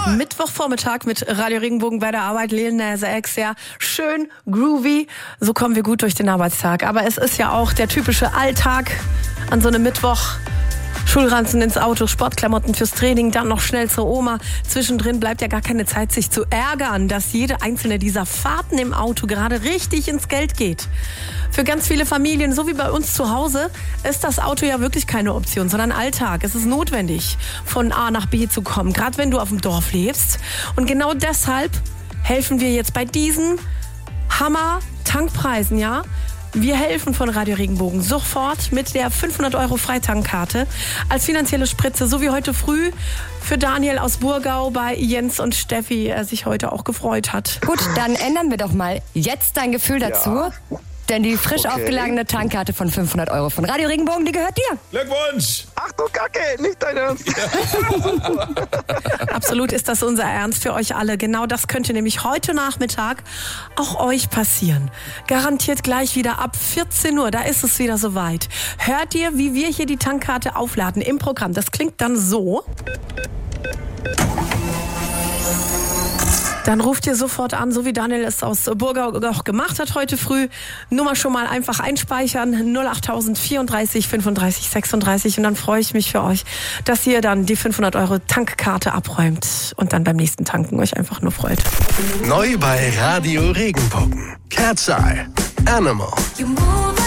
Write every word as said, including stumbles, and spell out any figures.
Mittwochvormittag mit Radio Regenbogen bei der Arbeit. Lil Nas X, ja, schön groovy. So kommen wir gut durch den Arbeitstag. Aber es ist ja auch der typische Alltag an so einem Mittwoch. Schulranzen ins Auto, Sportklamotten fürs Training, dann noch schnell zur Oma. Zwischendrin bleibt ja gar keine Zeit, sich zu ärgern, dass jede einzelne dieser Fahrten im Auto gerade richtig ins Geld geht. Für ganz viele Familien, so wie bei uns zu Hause, ist das Auto ja wirklich keine Option, sondern Alltag. Es ist notwendig, von A nach B zu kommen, gerade wenn du auf dem Dorf lebst. Und genau deshalb helfen wir jetzt bei diesen Hammer-Tankpreisen, ja? Wir helfen von Radio Regenbogen sofort mit der fünfhundert Euro Freitankkarte als finanzielle Spritze, so wie heute früh für Daniel aus Burgau bei Jens und Steffi, er sich heute auch gefreut hat. Gut, dann ändern wir doch mal jetzt dein Gefühl dazu. Ja. Denn die frisch okay. aufgeladene Tankkarte von fünfhundert Euro von Radio Regenbogen, die gehört dir. Glückwunsch! Ach du Kacke, nicht dein Ernst. Absolut ist das unser Ernst für euch alle. Genau das könnte nämlich heute Nachmittag auch euch passieren. Garantiert gleich wieder ab vierzehn Uhr, da ist es wieder soweit. Hört ihr, wie wir hier die Tankkarte aufladen im Programm? Das klingt dann so. Dann ruft ihr sofort an, so wie Daniel es aus Burgau auch gemacht hat heute früh. Nummer schon mal einfach einspeichern, null acht null vier vier fünf drei sechs drei. Und dann freue ich mich für euch, dass ihr dann die fünfhundert Euro Tankkarte abräumt und dann beim nächsten Tanken euch einfach nur freut. Neu bei Radio Regenbogen. Cat's Eye. Animal.